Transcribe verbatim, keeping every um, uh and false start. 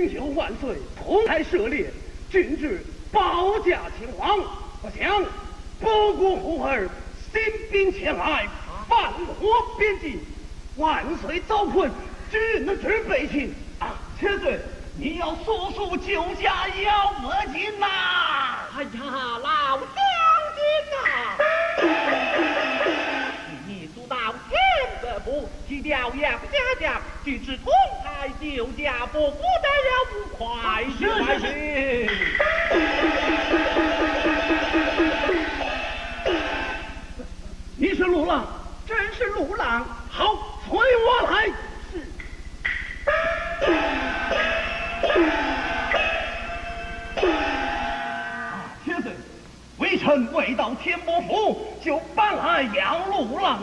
锦绣万岁，同台涉猎，郡治保驾亲王。我想不顾胡儿兴兵前来，放火边境，万岁遭困，君之北侵啊！千岁，你要速速救驾姚子金呐！ 哎呀，老将军呐！你速到天德府去调杨家将，据知同台救驾，不负得了不快去快去。 你是陆浪， 真是陆浪。 好，随我来。 是。 啊，千岁，微臣未到天波府，就搬来杨陆浪